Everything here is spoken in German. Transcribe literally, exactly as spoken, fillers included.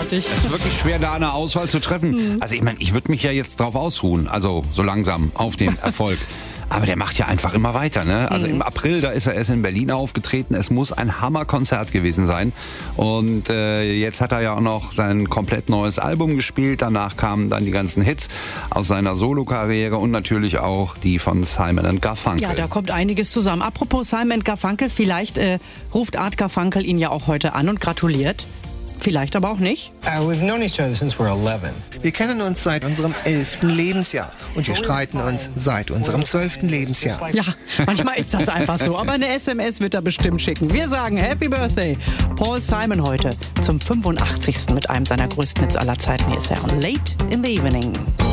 großartig. Es ist wirklich schwer, da eine Auswahl zu treffen. Mhm. Also ich meine, ich würde mich ja jetzt drauf ausruhen, also so langsam auf den Erfolg. Aber der macht ja einfach immer weiter, ne? Also mhm. im April, da ist er erst in Berlin aufgetreten. Es muss ein Hammerkonzert gewesen sein. Und äh, jetzt hat er ja auch noch sein komplett neues Album gespielt. Danach kamen dann die ganzen Hits aus seiner Solokarriere und natürlich auch die von Simon and Garfunkel. Ja, da kommt einiges zusammen. Apropos Simon and Garfunkel, vielleicht äh, ruft Art Garfunkel ihn ja auch heute an und gratuliert. Vielleicht aber auch nicht. Uh, we've known each other since we're eleven. Wir kennen uns seit unserem elften Lebensjahr und wir streiten uns seit unserem zwölften Lebensjahr. Ja, manchmal ist das einfach so, aber eine S M S wird er bestimmt schicken. Wir sagen Happy Birthday, Paul Simon heute zum fünfundachtzigsten mit einem seiner größten Hits aller Zeiten. Hier ist er, Late in the Evening.